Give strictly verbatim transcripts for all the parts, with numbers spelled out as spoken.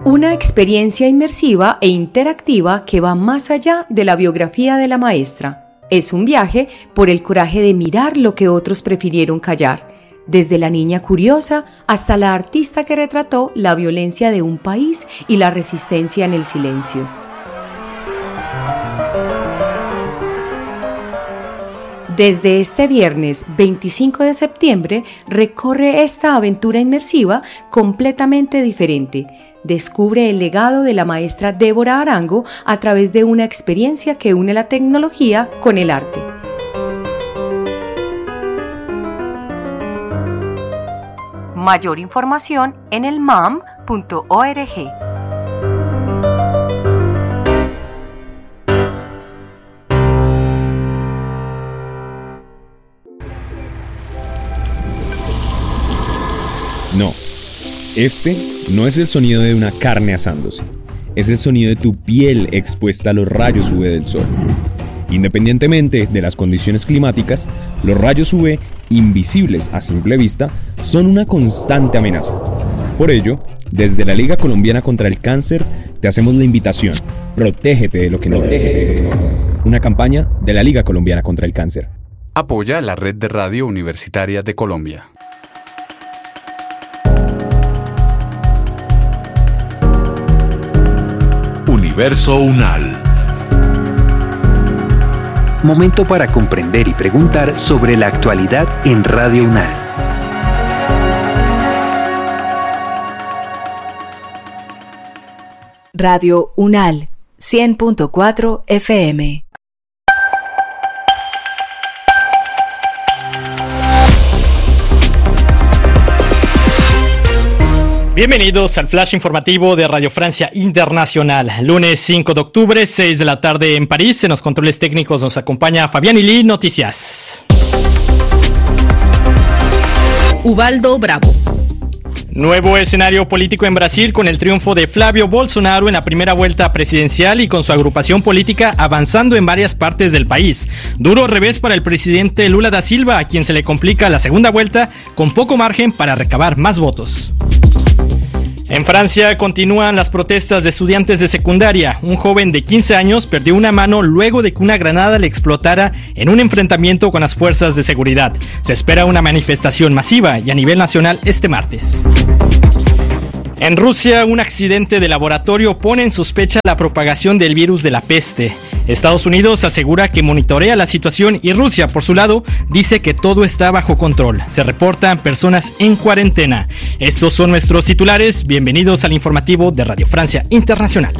Una experiencia inmersiva e interactiva que va más allá de la biografía de la maestra. Es un viaje por el coraje de mirar lo que otros prefirieron callar, desde la niña curiosa hasta la artista que retrató la violencia de un país y la resistencia en el silencio. Desde este viernes veinticinco de septiembre recorre esta aventura inmersiva completamente diferente. Descubre el legado de la maestra Débora Arango a través de una experiencia que une la tecnología con el arte. Mayor información en el M A M punto org. No, este no es el sonido de una carne asándose, es el sonido de tu piel expuesta a los rayos U V del sol. Independientemente de las condiciones climáticas, los rayos U V, invisibles a simple vista, son una constante amenaza. Por ello, desde la Liga Colombiana contra el Cáncer, te hacemos la invitación: protégete de lo que no ves. Una campaña de la Liga Colombiana contra el Cáncer. Apoya la Red de Radio Universitaria de Colombia. Universo UNAL. Momento para comprender y preguntar sobre la actualidad en Radio UNAL. Radio UNAL, cien punto cuatro F M. Bienvenidos al flash informativo de Radio Francia Internacional. Lunes cinco de octubre, seis de la tarde en París. En los controles técnicos nos acompaña Fabián Ili. Noticias. Ubaldo Bravo. Nuevo escenario político en Brasil con el triunfo de Flávio Bolsonaro en la primera vuelta presidencial y con su agrupación política avanzando en varias partes del país. Duro revés para el presidente Lula da Silva, a quien se le complica la segunda vuelta con poco margen para recabar más votos. En Francia continúan las protestas de estudiantes de secundaria. Un joven de quince años perdió una mano luego de que una granada le explotara en un enfrentamiento con las fuerzas de seguridad. Se espera una manifestación masiva y a nivel nacional este martes. En Rusia, un accidente de laboratorio pone en sospecha la propagación del virus de la peste. Estados Unidos asegura que monitorea la situación y Rusia, por su lado, dice que todo está bajo control. Se reportan personas en cuarentena. Estos son nuestros titulares. Bienvenidos al informativo de Radio Francia Internacional.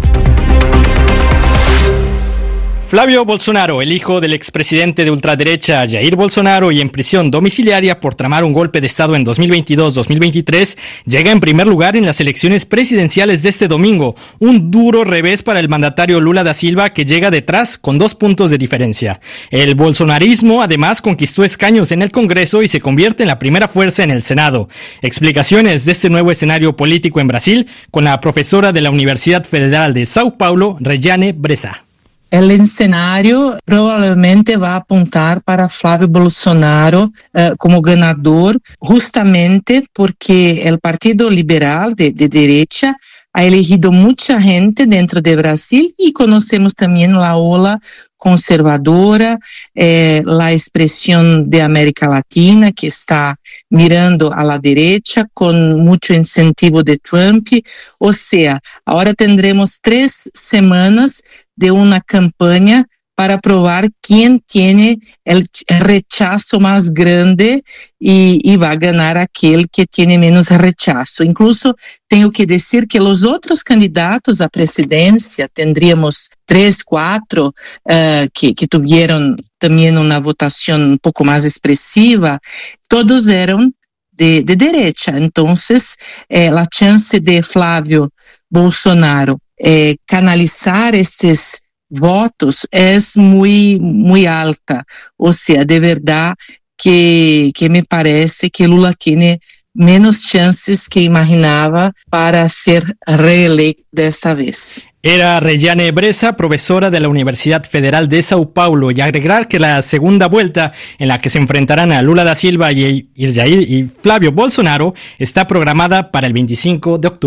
Flávio Bolsonaro, el hijo del expresidente de ultraderecha Jair Bolsonaro y en prisión domiciliaria por tramar un golpe de Estado en dos mil veintidós dos mil veintitrés, llega en primer lugar en las elecciones presidenciales de este domingo. Un duro revés para el mandatario Lula da Silva, que llega detrás con dos puntos de diferencia. El bolsonarismo además conquistó escaños en el Congreso y se convierte en la primera fuerza en el Senado. Explicaciones de este nuevo escenario político en Brasil con la profesora de la Universidad Federal de São Paulo, Rejane Bressa. El escenario probablemente va a apuntar para Flávio Bolsonaro eh, como ganador, justamente porque el Partido Liberal de, de derecha ha elegido mucha gente dentro de Brasil y conocemos también la ola conservadora, eh, la expresión de América Latina que está mirando a la derecha con mucho incentivo de Trump. O sea, ahora tendremos tres semanas de una campaña para probar quién tiene el rechazo más grande y, y va a ganar aquel que tiene menos rechazo. Incluso tengo que decir que los otros candidatos a presidencia, tendríamos tres, cuatro, uh, que, que tuvieron también una votación un poco más expresiva, todos eran de, de derecha. Entonces, eh, la chance de Flávio Bolsonaro eh, canalizar esses votos es muy, muy alta. O sea, de verdad que, que me parece que Lula tiene menos chances que imaginaba para ser reelecto desta vez. Era Rejane Bressa, profesora de la Universidad Federal de São Paulo, y agregar que la segunda vuelta en la que se enfrentarán a Lula da Silva y, y, y Flávio Bolsonaro está programada para el veinticinco de octubre.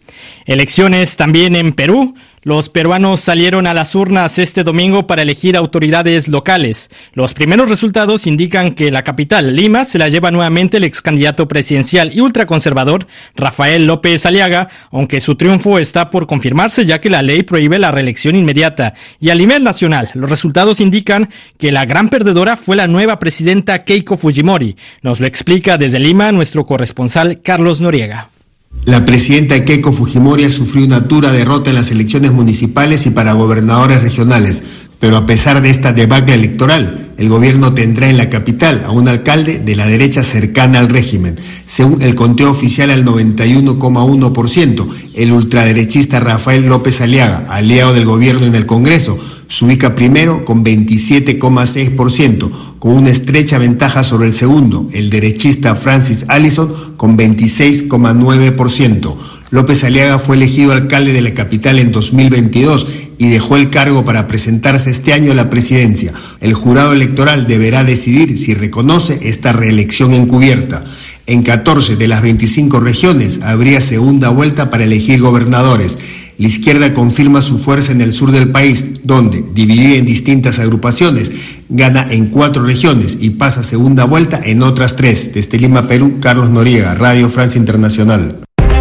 Elecciones también en Perú. Los peruanos salieron a las urnas este domingo para elegir autoridades locales. Los primeros resultados indican que la capital, Lima, se la lleva nuevamente el ex candidato presidencial y ultraconservador Rafael López Aliaga, aunque su triunfo está por confirmarse ya que la ley prohíbe la reelección inmediata. Y a nivel nacional, los resultados indican que la gran perdedora fue la nueva presidenta Keiko Fujimori. Nos lo explica desde Lima nuestro corresponsal Carlos Noriega. La presidenta Keiko Fujimori sufrió una dura derrota en las elecciones municipales y para gobernadores regionales, pero a pesar de esta debacle electoral, el gobierno tendrá en la capital a un alcalde de la derecha cercana al régimen. Según el conteo oficial al noventa y uno coma uno por ciento, el ultraderechista Rafael López Aliaga, aliado del gobierno en el Congreso, se ubica primero con veintisiete coma seis por ciento, con una estrecha ventaja sobre el segundo, el derechista Francis Allison, con veintiséis coma nueve por ciento. López Aliaga fue elegido alcalde de la capital en dos mil veintidós y dejó el cargo para presentarse este año a la presidencia. El jurado electoral deberá decidir si reconoce esta reelección encubierta. En catorce de las veinticinco regiones habría segunda vuelta para elegir gobernadores. La izquierda confirma su fuerza en el sur del país, donde, dividida en distintas agrupaciones, gana en cuatro regiones y pasa segunda vuelta en otras tres. Desde Lima, Perú, Carlos Noriega, Radio Francia Internacional.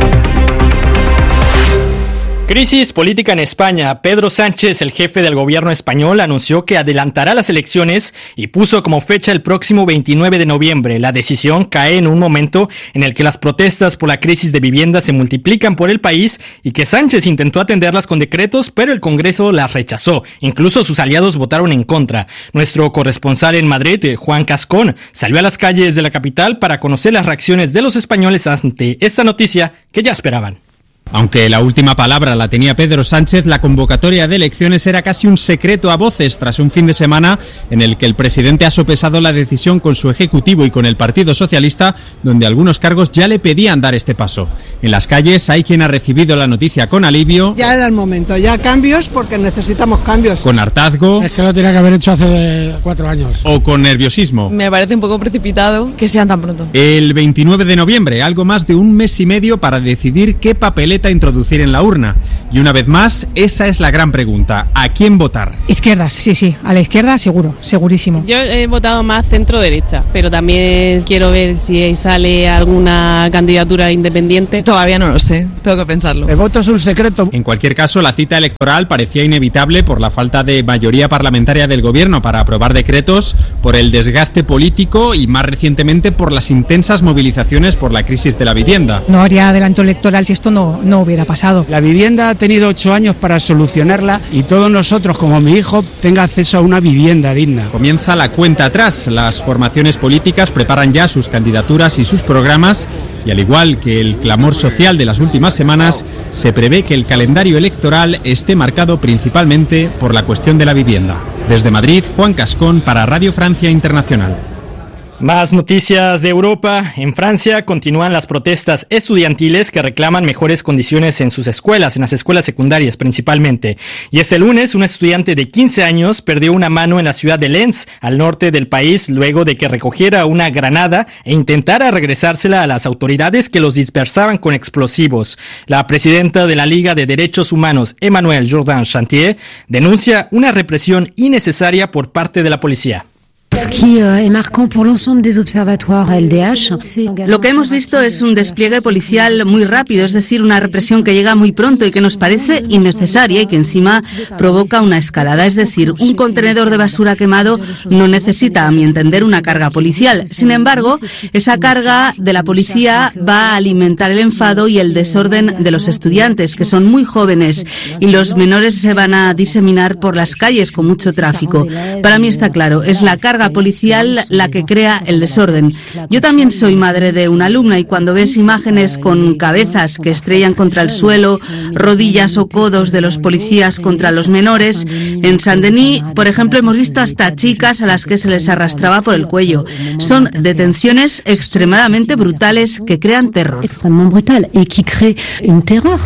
Crisis política en España. Pedro Sánchez, el jefe del gobierno español, anunció que adelantará las elecciones y puso como fecha el próximo veintinueve de noviembre. La decisión cae en un momento en el que las protestas por la crisis de vivienda se multiplican por el país y que Sánchez intentó atenderlas con decretos, pero el Congreso las rechazó. Incluso sus aliados votaron en contra. Nuestro corresponsal en Madrid, Juan Cascón, salió a las calles de la capital para conocer las reacciones de los españoles ante esta noticia que ya esperaban. Aunque la última palabra la tenía Pedro Sánchez, la convocatoria de elecciones era casi un secreto a voces tras un fin de semana en el que el presidente ha sopesado la decisión con su ejecutivo y con el Partido Socialista, donde algunos cargos ya le pedían dar este paso. En las calles hay quien ha recibido la noticia con alivio. Ya era el momento, ya cambios porque necesitamos cambios. Con hartazgo. Es que lo tenía que haber hecho hace cuatro años. O con nerviosismo. Me parece un poco precipitado que sean tan pronto. El veintinueve de noviembre, algo más de un mes y medio para decidir qué papeleta introducir en la urna. Y una vez más, esa es la gran pregunta. ¿A quién votar? Izquierdas, sí, sí. A la izquierda seguro, segurísimo. Yo he votado más centro-derecha, pero también quiero ver si sale alguna candidatura independiente. Todavía no lo sé, tengo que pensarlo. El voto es un secreto. En cualquier caso, la cita electoral parecía inevitable por la falta de mayoría parlamentaria del gobierno para aprobar decretos, por el desgaste político y más recientemente por las intensas movilizaciones por la crisis de la vivienda. No haría adelanto electoral si esto no, no hubiera pasado. La vivienda ha tenido ocho años para solucionarla y todos nosotros, como mi hijo, tenga acceso a una vivienda digna. Comienza la cuenta atrás. Las formaciones políticas preparan ya sus candidaturas y sus programas y al igual que el clamor social de las últimas semanas, se prevé que el calendario electoral esté marcado principalmente por la cuestión de la vivienda. Desde Madrid, Juan Cascón para Radio Francia Internacional. Más noticias de Europa. En Francia continúan las protestas estudiantiles que reclaman mejores condiciones en sus escuelas, en las escuelas secundarias principalmente. Y este lunes, un estudiante de quince años perdió una mano en la ciudad de Lens, al norte del país, luego de que recogiera una granada e intentara regresársela a las autoridades que los dispersaban con explosivos. La presidenta de la Liga de Derechos Humanos, Emmanuelle Jourdain Chantier, denuncia una represión innecesaria por parte de la policía. Lo que hemos visto es un despliegue policial muy rápido, es decir, una represión que llega muy pronto y que nos parece innecesaria y que encima provoca una escalada. Es decir, un contenedor de basura quemado no necesita, a mi entender, una carga policial. Sin embargo, esa carga de la policía va a alimentar el enfado y el desorden de los estudiantes, que son muy jóvenes, y los menores se van a diseminar por las calles con mucho tráfico. Para mí está claro, es la carga policial la que crea el desorden. Yo también soy madre de una alumna y cuando ves imágenes con cabezas que estrellan contra el suelo, rodillas o codos de los policías contra los menores, en Saint-Denis, por ejemplo, hemos visto hasta chicas a las que se les arrastraba por el cuello. Son detenciones extremadamente brutales que crean terror.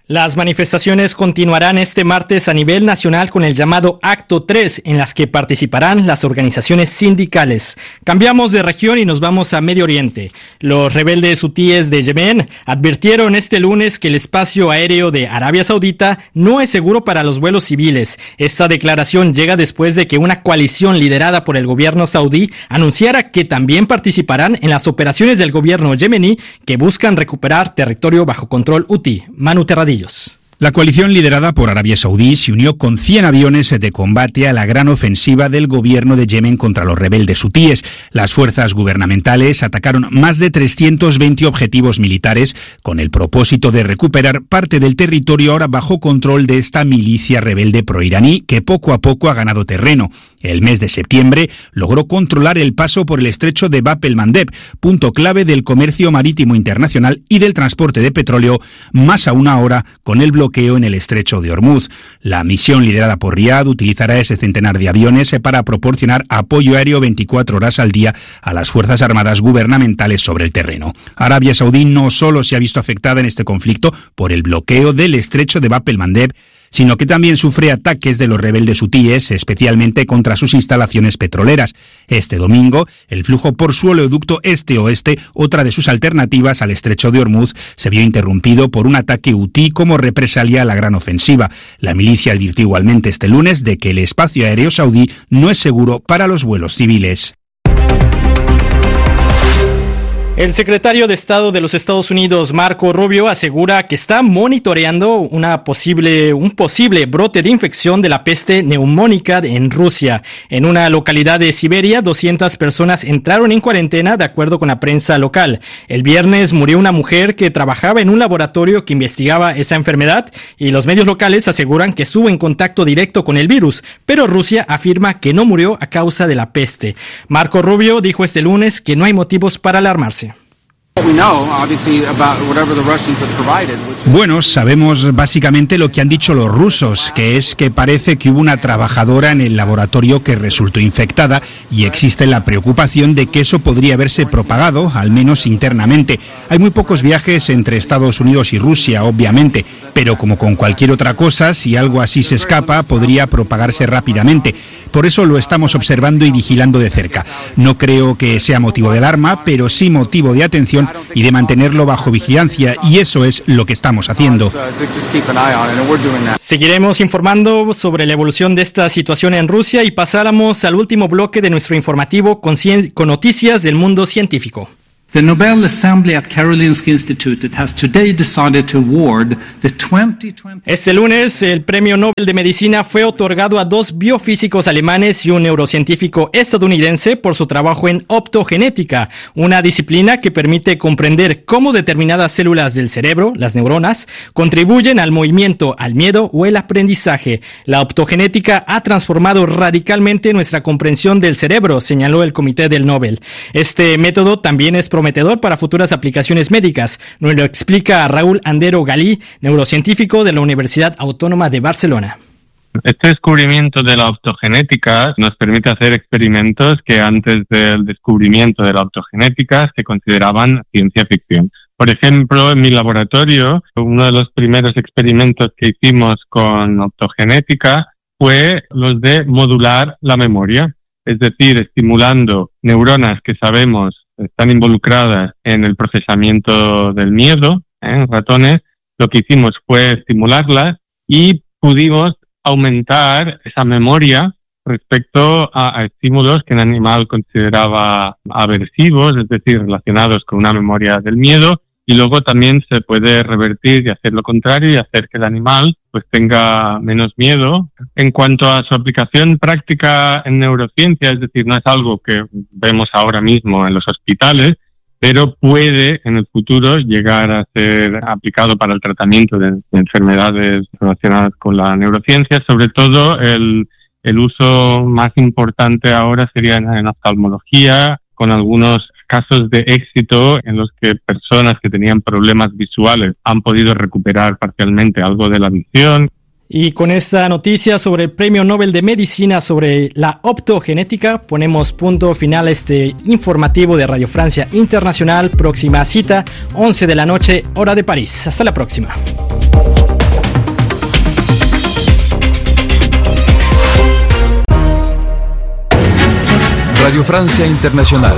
Las manifestaciones continuarán este martes a nivel nacional con el llamado Acto tres, en las que participarán las organizaciones sindicales. Cambiamos de región y nos vamos a Medio Oriente. Los rebeldes hutíes de Yemen advirtieron este lunes que el espacio aéreo de Arabia Saudita no es seguro para los vuelos civiles. Esta declaración llega después de que una coalición liderada por el gobierno saudí anunciara que también participarán en las operaciones del gobierno yemení que buscan recuperar territorio bajo control hutí. Manu Terradillos. La coalición liderada por Arabia Saudí se unió con cien aviones de combate a la gran ofensiva del gobierno de Yemen contra los rebeldes hutíes. Las fuerzas gubernamentales atacaron más de trescientos veinte objetivos militares con el propósito de recuperar parte del territorio ahora bajo control de esta milicia rebelde proiraní que poco a poco ha ganado terreno. El mes de septiembre logró controlar el paso por el estrecho de Bab el-Mandeb, punto clave del comercio marítimo internacional y del transporte de petróleo, más aún ahora con el bloqueo en el estrecho de Hormuz. La misión liderada por Riad utilizará ese centenar de aviones para proporcionar apoyo aéreo veinticuatro horas al día a las fuerzas armadas gubernamentales sobre el terreno. Arabia Saudí no solo se ha visto afectada en este conflicto por el bloqueo del estrecho de Bab el-Mandeb, sino que también sufre ataques de los rebeldes hutíes, especialmente contra sus instalaciones petroleras. Este domingo, el flujo por su oleoducto este-oeste, otra de sus alternativas al estrecho de Hormuz, se vio interrumpido por un ataque hutí como represalia a la gran ofensiva. La milicia advirtió igualmente este lunes de que el espacio aéreo saudí no es seguro para los vuelos civiles. El secretario de Estado de los Estados Unidos, Marco Rubio, asegura que está monitoreando una posible, un posible brote de infección de la peste neumónica en Rusia. En una localidad de Siberia, doscientas personas entraron en cuarentena, de acuerdo con la prensa local. El viernes murió una mujer que trabajaba en un laboratorio que investigaba esa enfermedad y los medios locales aseguran que estuvo en contacto directo con el virus, pero Rusia afirma que no murió a causa de la peste. Marco Rubio dijo este lunes que no hay motivos para alarmarse. Bueno, sabemos básicamente lo que han dicho los rusos, que es que parece que hubo una trabajadora en el laboratorio que resultó infectada y existe la preocupación de que eso podría haberse propagado, al menos internamente. Hay muy pocos viajes entre Estados Unidos y Rusia, obviamente, pero como con cualquier otra cosa, si algo así se escapa, podría propagarse rápidamente. Por eso lo estamos observando y vigilando de cerca. No creo que sea motivo de alarma, pero sí motivo de atención y de mantenerlo bajo vigilancia, y eso es lo que estamos haciendo. Seguiremos informando sobre la evolución de esta situación en Rusia y pasáramos al último bloque de nuestro informativo con, cien- con noticias del mundo científico. The Nobel Assembly at Karolinska Institutet has today decided to award the twenty twenty... Este lunes, el Premio Nobel de Medicina fue otorgado a dos biofísicos alemanes y un neurocientífico estadounidense por su trabajo en optogenética, una disciplina que permite comprender cómo determinadas células del cerebro, las neuronas, contribuyen al movimiento, al miedo o el aprendizaje. La optogenética ha transformado radicalmente nuestra comprensión del cerebro, señaló el Comité del Nobel. Este método también es prometedor para futuras aplicaciones médicas. Nos lo explica Raúl Andero Galí, neurocientífico de la Universidad Autónoma de Barcelona. Este descubrimiento de la optogenética nos permite hacer experimentos que antes del descubrimiento de la optogenética se consideraban ciencia ficción. Por ejemplo, en mi laboratorio, uno de los primeros experimentos que hicimos con optogenética fue los de modular la memoria, es decir, estimulando neuronas que sabemos están involucradas en el procesamiento del miedo, ¿eh? En ratones. Lo que hicimos fue estimularlas y pudimos aumentar esa memoria respecto a, a estímulos que el animal consideraba aversivos, es decir, relacionados con una memoria del miedo, y luego también se puede revertir y hacer lo contrario y hacer que el animal pues tenga menos miedo. En cuanto a su aplicación práctica en neurociencia, es decir, no es algo que vemos ahora mismo en los hospitales, pero puede en el futuro llegar a ser aplicado para el tratamiento de, de enfermedades relacionadas con la neurociencia. Sobre todo el, el uso más importante ahora sería en, en oftalmología, con algunos casos de éxito en los que personas que tenían problemas visuales han podido recuperar parcialmente algo de la visión. Y con esta noticia sobre el Premio Nobel de Medicina sobre la optogenética, ponemos punto final a este informativo de Radio Francia Internacional. Próxima cita, once de la noche, hora de París. Hasta la próxima. Radio Francia Internacional.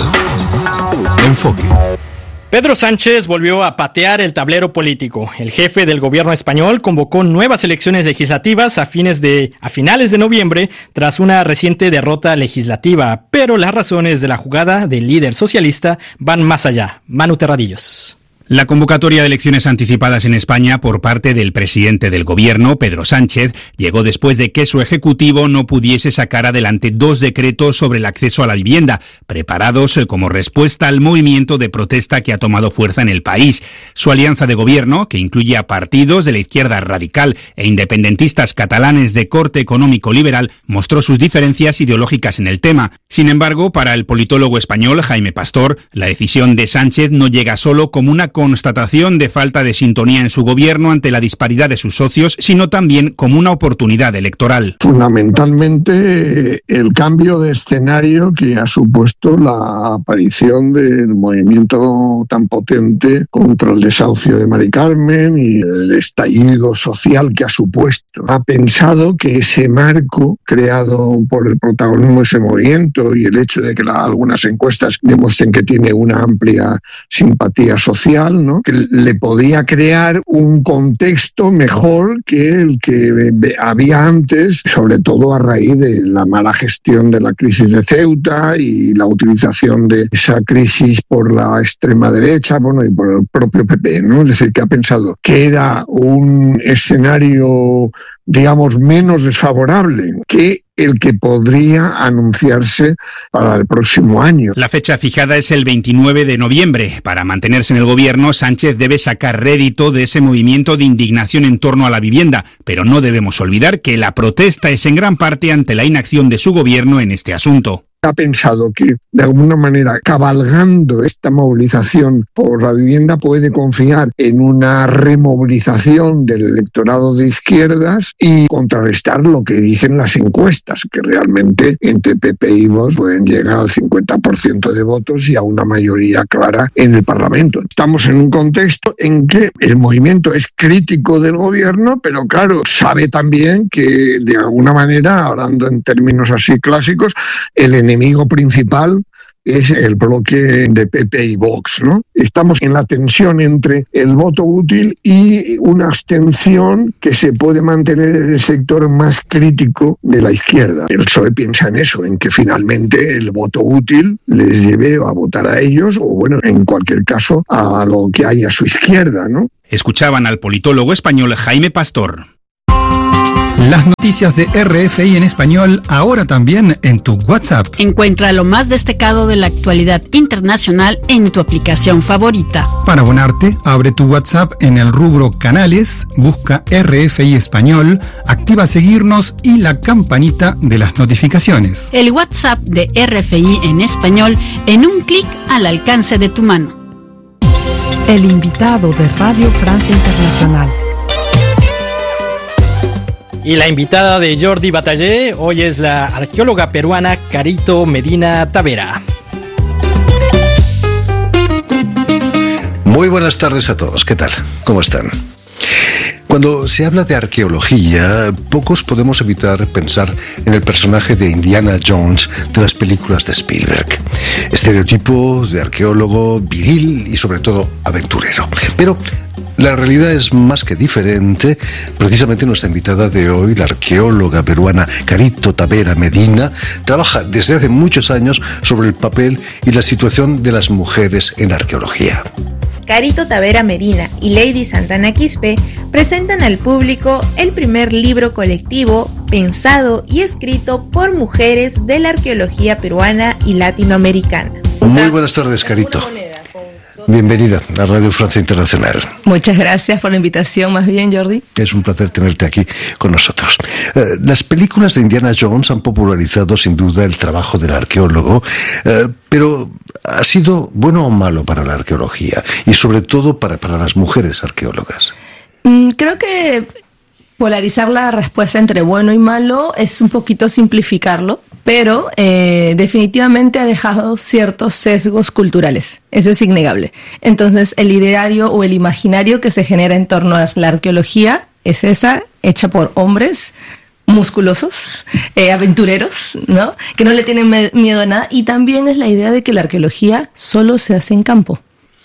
Enfoque. Pedro Sánchez volvió a patear el tablero político. El jefe del gobierno español convocó nuevas elecciones legislativas a, fines de, a finales de noviembre tras una reciente derrota legislativa, pero las razones de la jugada del líder socialista van más allá. Manu Terradillos. La convocatoria de elecciones anticipadas en España por parte del presidente del gobierno, Pedro Sánchez, llegó después de que su ejecutivo no pudiese sacar adelante dos decretos sobre el acceso a la vivienda, preparados como respuesta al movimiento de protesta que ha tomado fuerza en el país. Su alianza de gobierno, que incluye a partidos de la izquierda radical e independentistas catalanes de corte económico liberal, mostró sus diferencias ideológicas en el tema. Sin embargo, para el politólogo español Jaime Pastor, la decisión de Sánchez no llega solo como una constatación de falta de sintonía en su gobierno ante la disparidad de sus socios, sino también como una oportunidad electoral. Fundamentalmente el cambio de escenario que ha supuesto la aparición del movimiento tan potente contra el desahucio de Mari Carmen y el estallido social que ha supuesto. Ha pensado que ese marco creado por el protagonismo de ese movimiento y el hecho de que la, algunas encuestas demuestren que tiene una amplia simpatía social, ¿no?, que le podía crear un contexto mejor que el que había antes, sobre todo a raíz de la mala gestión de la crisis de Ceuta y la utilización de esa crisis por la extrema derecha, bueno, y por el propio P P, ¿no? Es decir, que ha pensado que era un escenario, digamos, menos desfavorable que el que podría anunciarse para el próximo año. La fecha fijada es el veintinueve de noviembre. Para mantenerse en el gobierno, Sánchez debe sacar rédito de ese movimiento de indignación en torno a la vivienda, pero no debemos olvidar que la protesta es en gran parte ante la inacción de su gobierno en este asunto. Ha pensado que, de alguna manera, cabalgando esta movilización por la vivienda, puede confiar en una removilización del electorado de izquierdas y contrarrestar lo que dicen las encuestas, que realmente entre P P y Vox pueden llegar al cincuenta por ciento de votos y a una mayoría clara en el Parlamento. Estamos en un contexto en que el movimiento es crítico del gobierno, pero claro, sabe también que, de alguna manera, hablando en términos así clásicos, el enemigo enemigo principal es el bloque de P P y Vox, ¿no? Estamos en la tensión entre el voto útil y una abstención que se puede mantener en el sector más crítico de la izquierda. El P S O E piensa en eso, en que finalmente el voto útil les lleve a votar a ellos o, bueno, en cualquier caso, a lo que hay a su izquierda, ¿no? Escuchaban al politólogo español Jaime Pastor. Las noticias de R F I en español ahora también en tu WhatsApp. Encuentra lo más destacado de la actualidad internacional en tu aplicación favorita. Para abonarte, abre tu WhatsApp en el rubro Canales, busca R F I Español, activa seguirnos y la campanita de las notificaciones. El WhatsApp de R F I en español en un clic al alcance de tu mano. El invitado de Radio Francia Internacional. Y la invitada de Jordi Batallé hoy es la arqueóloga peruana Carito Medina Tavera. Muy buenas tardes a todos, ¿qué tal? ¿Cómo están? Cuando se habla de arqueología, pocos podemos evitar pensar en el personaje de Indiana Jones de las películas de Spielberg. Estereotipo de arqueólogo viril y sobre todo aventurero. Pero la realidad es más que diferente. Precisamente nuestra invitada de hoy, la arqueóloga peruana Carito Tavera Medina, trabaja desde hace muchos años sobre el papel y la situación de las mujeres en arqueología. Carito Tavera Medina y Lady Santana Quispe presentan al público el primer libro colectivo pensado y escrito por mujeres de la arqueología peruana y latinoamericana. Muy buenas tardes, Carito. Bienvenida a Radio Francia Internacional. Muchas gracias por la invitación, más bien, Jordi. Es un placer tenerte aquí con nosotros. Eh, las películas de Indiana Jones han popularizado sin duda el trabajo del arqueólogo, eh, pero ¿ha sido bueno o malo para la arqueología? Y sobre todo para, para las mujeres arqueólogas. Mm, creo que polarizar la respuesta entre bueno y malo es un poquito simplificarlo, pero eh, definitivamente ha dejado ciertos sesgos culturales. Eso es innegable. Entonces, el ideario o el imaginario que se genera en torno a la arqueología es esa, hecha por hombres, musculosos, eh, aventureros, ¿no? Que no le tienen me- miedo a nada. Y también es la idea de que la arqueología solo se hace en campo.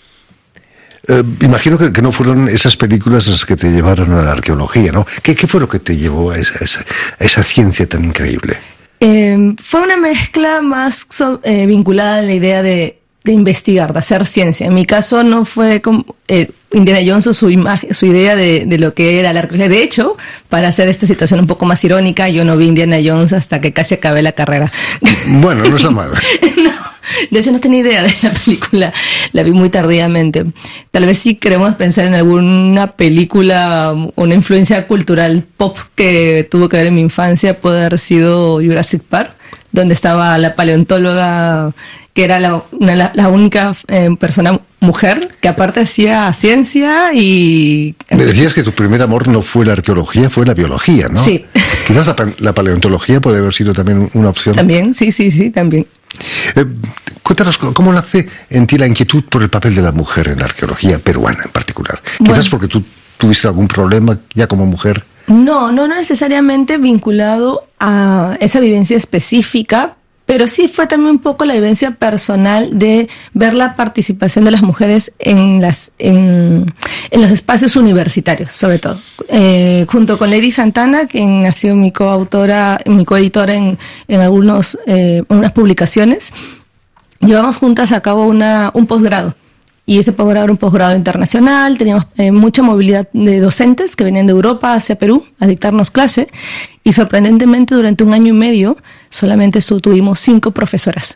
Eh, imagino que, que no fueron esas películas las que te llevaron a la arqueología, ¿no? ¿Qué, qué fue lo que te llevó a esa, a esa, a esa ciencia tan increíble? Eh, fue una mezcla más so- eh, vinculada a la idea de, de investigar, de hacer ciencia. En mi caso no fue como eh, Indiana Jones o su, imagen, su idea de, de lo que era la arqueología. De hecho, para hacer esta situación un poco más irónica, yo no vi Indiana Jones hasta que casi acabé la carrera. Bueno, no está mal. No, de hecho no tenía idea de la película, la vi muy tardíamente. Tal vez sí queremos pensar en alguna película, una influencia cultural pop que tuvo que ver en mi infancia, puede haber sido Jurassic Park, donde estaba la paleontóloga, que era la, una, la, la única eh, persona mujer que aparte hacía ciencia y... Me decías que tu primer amor no fue la arqueología, fue la biología, ¿no? Sí. Quizás la, pa- la paleontología puede haber sido también una opción. También, sí, sí, sí, también. Eh, cuéntanos, ¿cómo nace en ti la inquietud por el papel de la mujer en la arqueología peruana en particular? Bueno. Quizás porque tú tuviste algún problema ya como mujer. No, no necesariamente vinculado a esa vivencia específica, pero sí fue también un poco la vivencia personal de ver la participación de las mujeres en las en, en los espacios universitarios, sobre todo. Eh, junto con Lady Santana, quien ha sido mi coautora, mi coeditora en, en algunos, eh, unas publicaciones, llevamos juntas a cabo una, un posgrado. Y ese posgrado era un posgrado internacional, teníamos eh, mucha movilidad de docentes que venían de Europa hacia Perú a dictarnos clase, y sorprendentemente durante un año y medio solamente su- tuvimos cinco profesoras.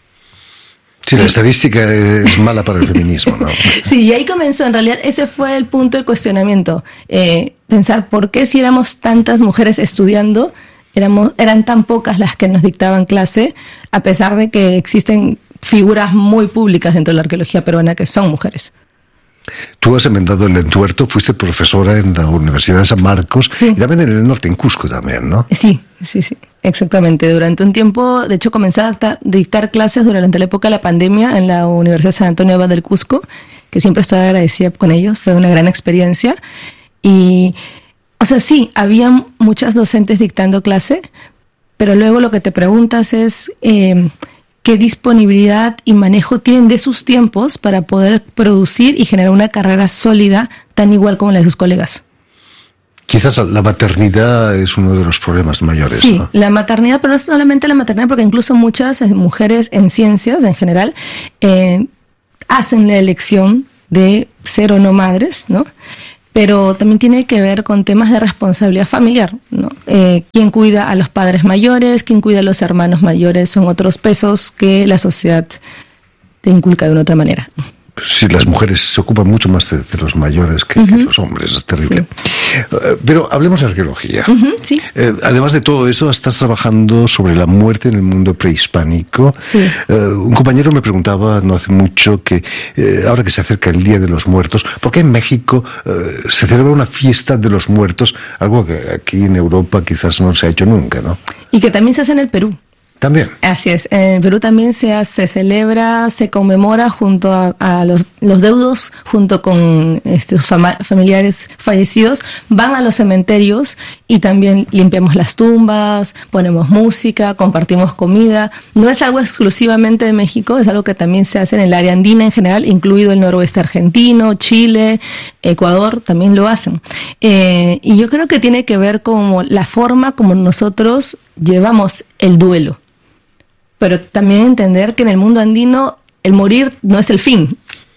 Sí, la estadística es mala para el feminismo, ¿no? Sí, y ahí comenzó, en realidad ese fue el punto de cuestionamiento, eh, pensar por qué si éramos tantas mujeres estudiando, éramos, eran tan pocas las que nos dictaban clase, a pesar de que existen figuras muy públicas dentro de la arqueología peruana que son mujeres. Tú has enmendado el entuerto, fuiste profesora en la Universidad de San Marcos y también en el norte, en Cusco también, ¿no? Sí, sí, sí, exactamente. Durante un tiempo, de hecho, comencé a dictar, dictar clases durante la época de la pandemia en la Universidad San Antonio Abad del Cusco, que siempre estoy agradecida con ellos, fue una gran experiencia. Y, o sea, sí, había muchas docentes dictando clase, pero luego lo que te preguntas es... Eh, qué disponibilidad y manejo tienen de sus tiempos para poder producir y generar una carrera sólida tan igual como la de sus colegas. Quizás la maternidad es uno de los problemas mayores, Sí, ¿no? la maternidad, pero no solamente la maternidad, porque incluso muchas mujeres en ciencias en general eh, hacen la elección de ser o no madres, ¿no? Pero también tiene que ver con temas de responsabilidad familiar, ¿no? Eh, quién cuida a los padres mayores, quién cuida a los hermanos mayores, son otros pesos que la sociedad te inculca de una otra manera. Sí, las mujeres se ocupan mucho más de, de los mayores que, uh-huh. que los hombres, es terrible. Sí. Uh, pero hablemos de arqueología. Uh-huh, sí. Eh, además de todo eso, estás trabajando sobre la muerte en el mundo prehispánico. Sí. Uh, un compañero me preguntaba no hace mucho que eh, ahora que se acerca el Día de los Muertos, ¿por qué en México uh, se celebra una fiesta de los muertos? Algo que aquí en Europa quizás no se ha hecho nunca, ¿no? Y que también se hace en el Perú. También. Así es. En Perú también se hace, se celebra, se conmemora junto a, a los, los deudos, junto con este, sus fama, familiares fallecidos, van a los cementerios y también limpiamos las tumbas, ponemos música, compartimos comida. No es algo exclusivamente de México, es algo que también se hace en el área andina en general, incluido el noroeste argentino, Chile, Ecuador, también lo hacen. Eh, y yo creo que tiene que ver con la forma como nosotros llevamos el duelo. Pero también entender que en el mundo andino el morir no es el fin,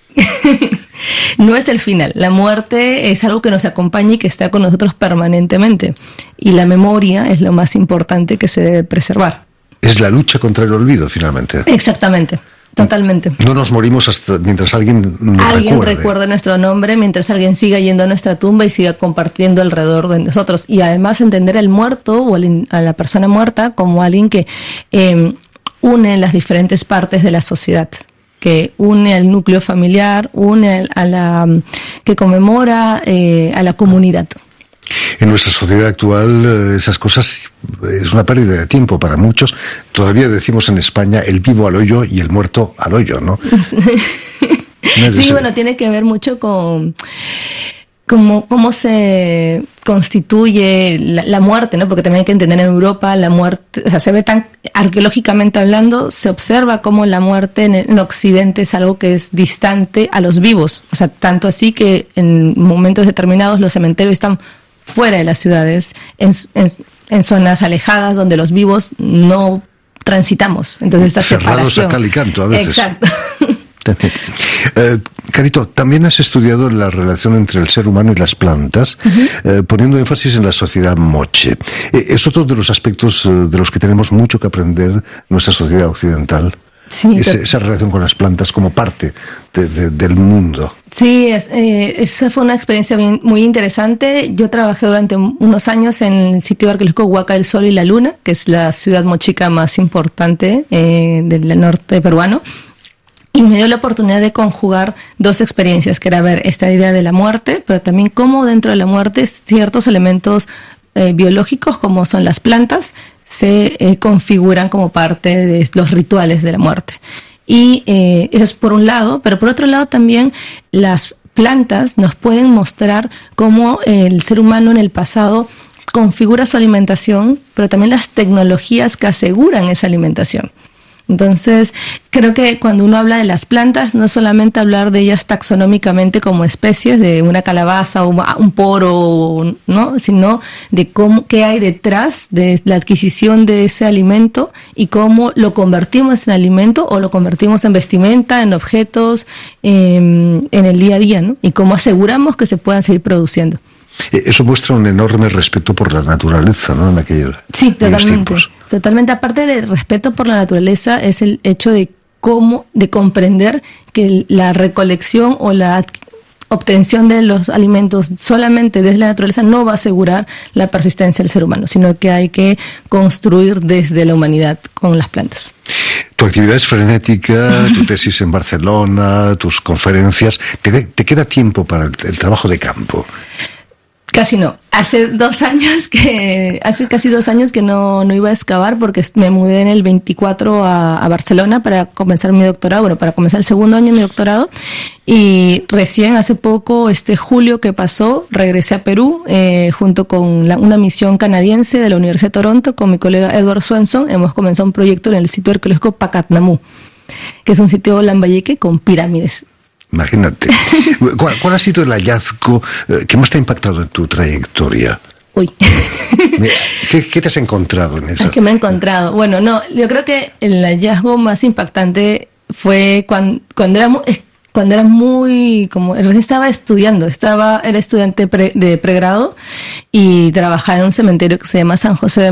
no es el final. La muerte es algo que nos acompaña y que está con nosotros permanentemente. Y la memoria es lo más importante que se debe preservar. Es la lucha contra el olvido, finalmente. Exactamente, totalmente. No nos morimos hasta mientras alguien nos Alguien recuerde. recuerde nuestro nombre, mientras alguien siga yendo a nuestra tumba y siga compartiendo alrededor de nosotros. Y además entender al muerto o a la persona muerta como alguien que... Eh, une las diferentes partes de la sociedad, que une al núcleo familiar, une a la que conmemora eh, a la comunidad. En nuestra sociedad actual esas cosas es una pérdida de tiempo para muchos. Todavía decimos en España el vivo al hoyo y el muerto al hoyo, ¿no? Sí, bueno, tiene que ver mucho con cómo, cómo se constituye la, la muerte, ¿no? Porque también hay que entender en Europa la muerte, o sea, se ve tan, arqueológicamente hablando, se observa cómo la muerte en, en Occidente es algo que es distante a los vivos, o sea, tanto así que en momentos determinados los cementerios están fuera de las ciudades, en, en, en zonas alejadas donde los vivos no transitamos. Entonces esta cerrados separación. a cal y canto a veces. Exacto. Eh, Carito, también has estudiado la relación entre el ser humano y las plantas, uh-huh. eh, poniendo énfasis en la sociedad moche. Eh, es otro de los aspectos eh, de los que tenemos mucho que aprender en nuestra sociedad occidental. Sí, Ese, esa relación con las plantas como parte de, de, del mundo. Sí, es, eh, esa fue una experiencia bien, muy interesante. Yo trabajé durante unos años en el sitio arqueológico Huaca del Sol y la Luna, que es la ciudad mochica más importante eh, del norte peruano. Y me dio la oportunidad de conjugar dos experiencias, que era ver esta idea de la muerte, pero también cómo dentro de la muerte ciertos elementos eh, biológicos, como son las plantas, se eh, configuran como parte de los rituales de la muerte. Y eh, eso es por un lado, pero por otro lado también las plantas nos pueden mostrar cómo el ser humano en el pasado configura su alimentación, pero también las tecnologías que aseguran esa alimentación. Entonces, creo que cuando uno habla de las plantas, no es solamente hablar de ellas taxonómicamente como especies, de una calabaza o un poro, ¿no? Sino de cómo, qué hay detrás de la adquisición de ese alimento y cómo lo convertimos en alimento o lo convertimos en vestimenta, en objetos, en, en el día a día, ¿no? Y cómo aseguramos que se puedan seguir produciendo. Eso muestra un enorme respeto por la naturaleza, ¿no? En aquellos, sí, totalmente, tiempos. Totalmente. Aparte del respeto por la naturaleza, es el hecho de cómo, de comprender que la recolección o la obtención de los alimentos solamente desde la naturaleza no va a asegurar la persistencia del ser humano, sino que hay que construir desde la humanidad con las plantas. Tu actividad es frenética, tu tesis en Barcelona, tus conferencias. ¿Te, te queda tiempo para el, el trabajo de campo? Casi no. Hace dos años que, hace casi dos años que no, no iba a excavar porque me mudé en el veinticuatro a, a Barcelona para comenzar mi doctorado, bueno, para comenzar el segundo año de mi doctorado. Y recién hace poco, este julio que pasó, regresé a Perú, eh, junto con la, una misión canadiense de la Universidad de Toronto, con mi colega Edward Swenson. Hemos comenzado un proyecto en el sitio arqueológico Pacatnamú, que es un sitio lambayeque con pirámides. Imagínate. ¿Cuál, ¿Cuál ha sido el hallazgo que más te ha impactado en tu trayectoria? Uy. ¿Qué, ¿Qué te has encontrado en eso? ¿Qué me he encontrado? Bueno, no, yo creo que el hallazgo más impactante fue cuando, cuando era muy, cuando era muy, como recién estaba estudiando, estaba, era estudiante pre, de pregrado y trabajaba en un cementerio que se llama San José de